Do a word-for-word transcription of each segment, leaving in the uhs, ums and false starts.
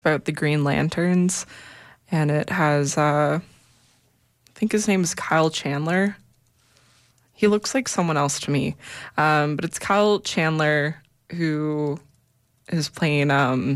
about the Green Lanterns, and it has, uh, I think his name is Kyle Chandler. He looks like someone else to me, um, but it's Kyle Chandler who is playing um,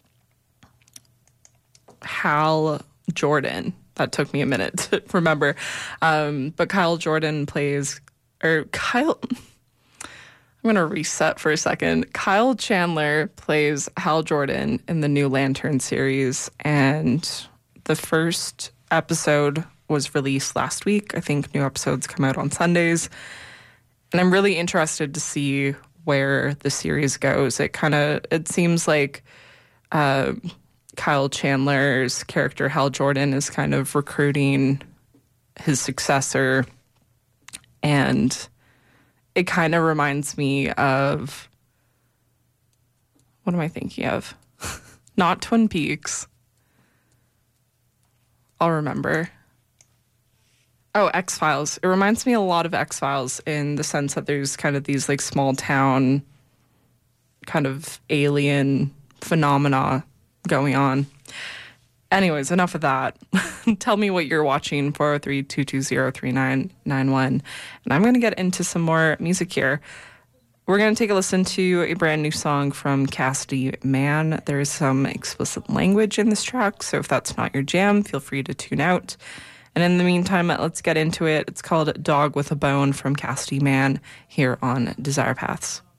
Hal Jordan. That took me a minute to remember, um, but Kyle Jordan plays, or Kyle... I'm going to reset for a second. Kyle Chandler plays Hal Jordan in the new Lantern series, and the first episode was released last week. I think new episodes come out on Sundays, and I'm really interested to see where the series goes. It kind of, it seems like uh, Kyle Chandler's character, Hal Jordan, is kind of recruiting his successor, and it kind of reminds me of, what am I thinking of? Not Twin Peaks. I'll remember. Oh, X-Files. It reminds me a lot of X-Files in the sense that there's kind of these like small town kind of alien phenomena going on. Anyways, enough of that. Tell me what you're watching, four oh three, two two zero, three nine nine one. And I'm going to get into some more music here. We're going to take a listen to a brand new song from Cassidy Mann. There is some explicit language in this track, so if that's not your jam, feel free to tune out. And in the meantime, let's get into it. It's called Dog with a Bone from Cassidy Mann here on Desire Paths.